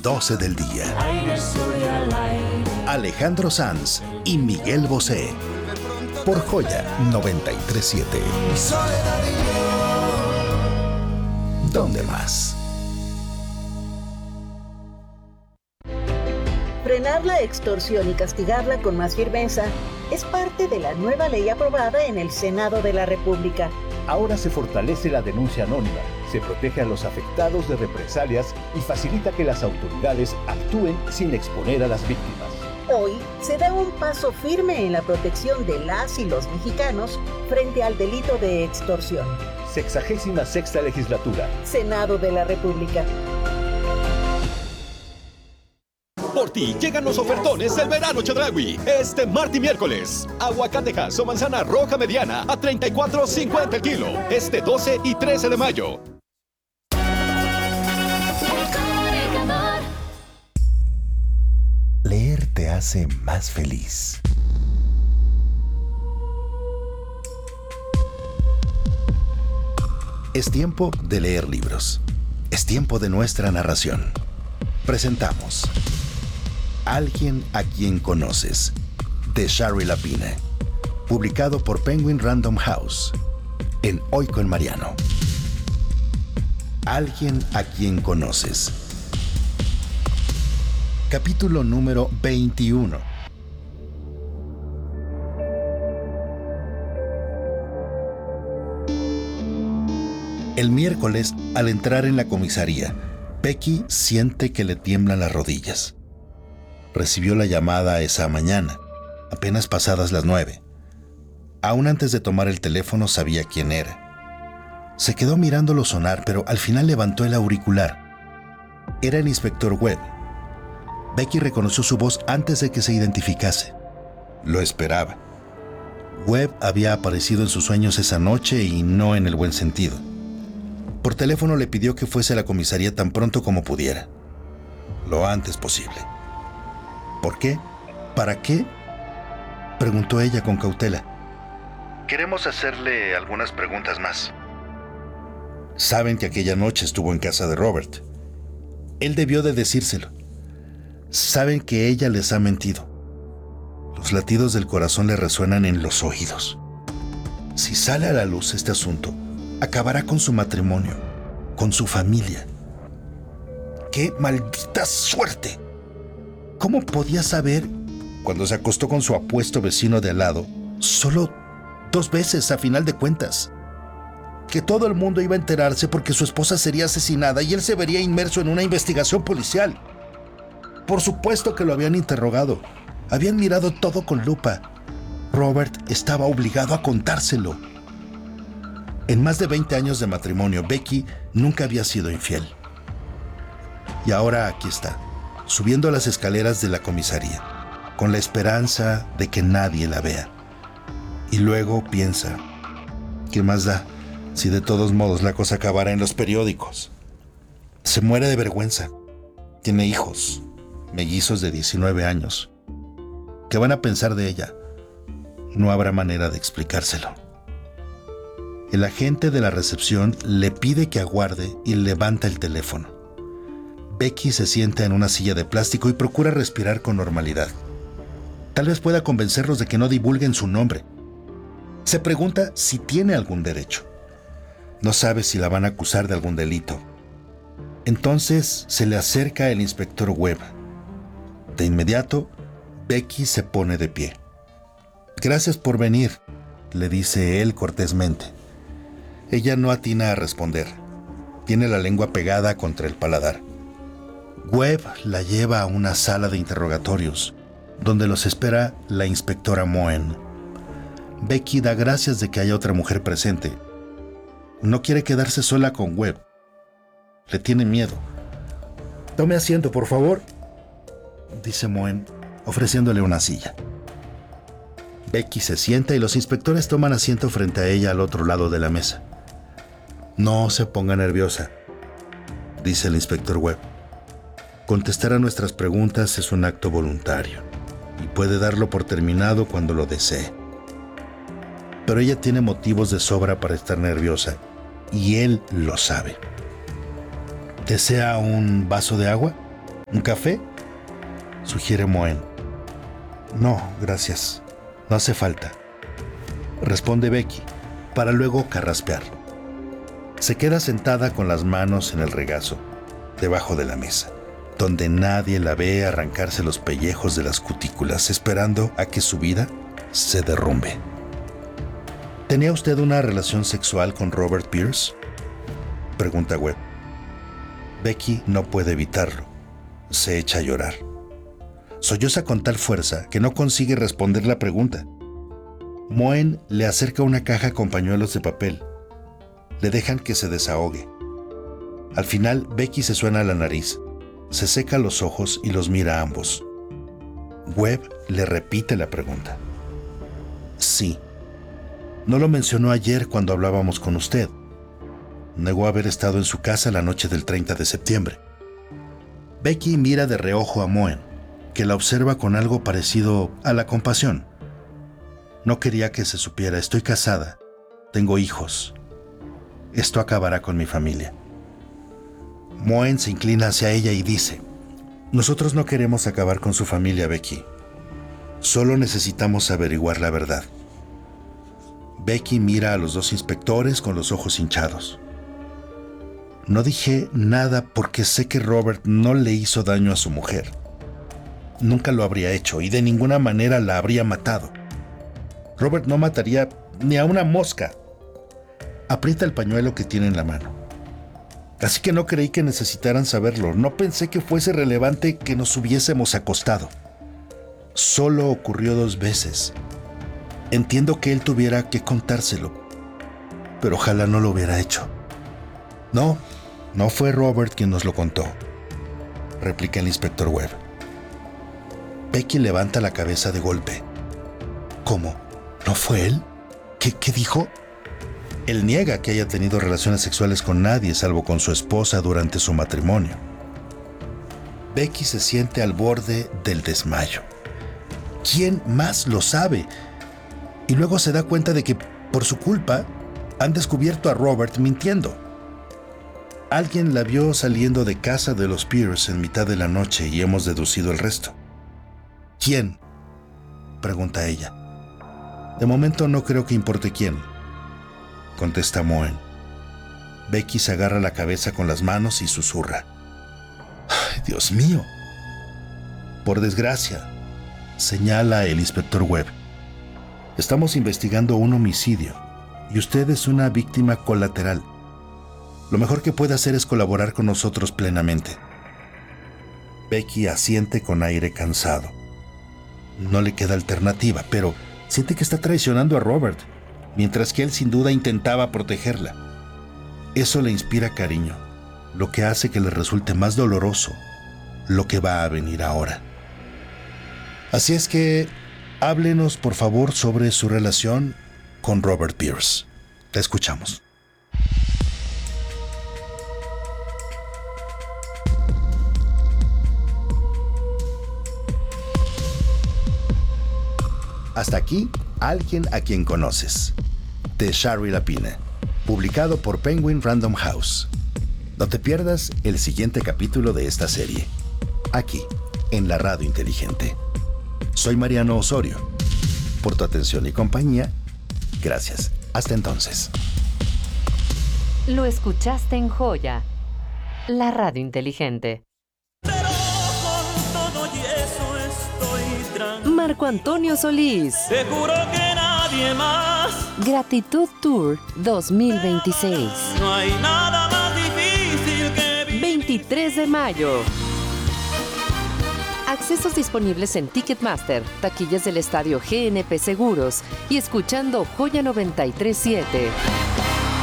12 del día. Alejandro Sanz y Miguel Bosé. Por Joya 93.7. ¿Dónde más? Frenar la extorsión y castigarla con más firmeza es parte de la nueva ley aprobada en el Senado de la República. Ahora se fortalece la denuncia anónima, se protege a los afectados de represalias y facilita que las autoridades actúen sin exponer a las víctimas. Hoy se da un paso firme en la protección de las y los mexicanos frente al delito de extorsión. 66ª Legislatura. Senado de la República. Por ti llegan los ofertones del verano Chedraui. Este martes y miércoles. Aguacatejas o manzana roja mediana a $34.50 el kilo. Este 12 y 13 de mayo. Leer te hace más feliz. Es tiempo de leer libros. Es tiempo de nuestra narración. Presentamos Alguien a quien conoces, de Shari Lapine, publicado por Penguin Random House, en Hoy con Mariano. Alguien a quien conoces. Capítulo número 21. El miércoles, al entrar en la comisaría, Becky siente que le tiemblan las rodillas. Recibió la llamada esa mañana, apenas pasadas las 9. Aún antes de tomar el teléfono sabía quién era. Se quedó mirándolo sonar, pero al final levantó el auricular. Era el inspector Webb. Becky reconoció su voz antes de que se identificase. Lo esperaba. Webb había aparecido en sus sueños esa noche y no en el buen sentido. Por teléfono le pidió que fuese a la comisaría tan pronto como pudiera. Lo antes posible. ¿Por qué? ¿Para qué? Preguntó ella con cautela. Queremos hacerle algunas preguntas más. Saben que aquella noche estuvo en casa de Robert. Él debió de decírselo. Saben que ella les ha mentido. Los latidos del corazón le resuenan en los oídos. Si sale a la luz este asunto, acabará con su matrimonio, con su familia. ¡Qué maldita suerte! ¿Cómo podía saber, cuando se acostó con su apuesto vecino de al lado, solo 2 veces a final de cuentas, que todo el mundo iba a enterarse porque su esposa sería asesinada y él se vería inmerso en una investigación policial? Por supuesto que lo habían interrogado. Habían mirado todo con lupa. Robert estaba obligado a contárselo. En más de 20 años de matrimonio, Becky nunca había sido infiel. Y ahora aquí está, subiendo las escaleras de la comisaría, con la esperanza de que nadie la vea. Y luego piensa, ¿qué más da si de todos modos la cosa acabará en los periódicos? Se muere de vergüenza. Tiene hijos, mellizos de 19 años. ¿Qué van a pensar de ella? No habrá manera de explicárselo. El agente de la recepción le pide que aguarde y levanta el teléfono. Becky se sienta en una silla de plástico y procura respirar con normalidad. Tal vez pueda convencerlos de que no divulguen su nombre. Se pregunta si tiene algún derecho. No sabe si la van a acusar de algún delito. Entonces se le acerca el inspector Webb. De inmediato, Becky se pone de pie. «Gracias por venir», le dice él cortésmente. Ella no atina a responder. Tiene la lengua pegada contra el paladar. Webb la lleva a una sala de interrogatorios, donde los espera la inspectora Moen. Becky da gracias de que haya otra mujer presente. No quiere quedarse sola con Webb. Le tiene miedo. «Tome asiento, por favor», dice Moen, ofreciéndole una silla. Becky se sienta y los inspectores toman asiento frente a ella al otro lado de la mesa. «No se ponga nerviosa», dice el inspector Webb. «Contestar a nuestras preguntas es un acto voluntario y puede darlo por terminado cuando lo desee. Pero ella tiene motivos de sobra para estar nerviosa y él lo sabe. ¿Desea un vaso de agua?», ¿Un café?, sugiere Moen. No, gracias. No hace falta, responde Becky, para luego carraspear. Se queda sentada con las manos en el regazo, debajo de la mesa, donde nadie la ve arrancarse los pellejos de las cutículas, esperando a que su vida se derrumbe. ¿Tenía usted una relación sexual con Robert Pierce?, pregunta Webb. Becky no puede evitarlo. Se echa a llorar. Solloza con tal fuerza que no consigue responder la pregunta. Moen le acerca una caja con pañuelos de papel. Le dejan que se desahogue. Al final, Becky se suena la nariz, se seca los ojos y los mira a ambos. Webb le repite la pregunta. Sí. No lo mencionó ayer cuando hablábamos con usted. Negó haber estado en su casa la noche del 30 de septiembre. Becky mira de reojo a Moen, que la observa con algo parecido a la compasión. No quería que se supiera. Estoy casada. Tengo hijos. Esto acabará con mi familia. Moen se inclina hacia ella y dice: nosotros no queremos acabar con su familia, Becky. Solo necesitamos averiguar la verdad. Becky mira a los dos inspectores con los ojos hinchados. No dije nada porque sé que Robert no le hizo daño a su mujer. Nunca lo habría hecho y de ninguna manera la habría matado. Robert no mataría ni a una mosca. Aprieta el pañuelo que tiene en la mano. Así que no creí que necesitaran saberlo. No pensé que fuese relevante que nos hubiésemos acostado. Solo ocurrió 2 veces. Entiendo que él tuviera que contárselo, pero ojalá no lo hubiera hecho. No fue Robert quien nos lo contó, replica el inspector Webb. Becky levanta la cabeza de golpe. ¿Cómo? ¿No fue él? ¿Qué dijo? Él niega que haya tenido relaciones sexuales con nadie salvo con su esposa durante su matrimonio. Becky se siente al borde del desmayo. ¿Quién más lo sabe? Y luego se da cuenta de que, por su culpa, han descubierto a Robert mintiendo. Alguien la vio saliendo de casa de los Pierce en mitad de la noche y hemos deducido el resto. ¿Quién?, pregunta ella. De momento no creo que importe quién, contesta Moen. Becky se agarra la cabeza con las manos y susurra: ¡ay, Dios mío! Por desgracia, señala el inspector Webb, estamos investigando un homicidio y usted es una víctima colateral. Lo mejor que puede hacer es colaborar con nosotros plenamente. Becky asiente con aire cansado. No le queda alternativa, pero siente que está traicionando a Robert, mientras que él sin duda intentaba protegerla. Eso le inspira cariño, lo que hace que le resulte más doloroso lo que va a venir ahora. Así es que, háblenos por favor sobre su relación con Robert Pierce. Te escuchamos. Hasta aquí, Alguien a quien conoces, de Shari Lapine, publicado por Penguin Random House. No te pierdas el siguiente capítulo de esta serie, aquí, en la Radio Inteligente. Soy Mariano Osorio. Por tu atención y compañía, gracias. Hasta entonces. Lo escuchaste en Joya, la Radio Inteligente. Marco Antonio Solís. Seguro que nadie más. Gratitud Tour 2026. No hay nada más difícil que vivir. 23 de mayo. Accesos disponibles en Ticketmaster, taquillas del estadio GNP Seguros y escuchando Joya 93.7.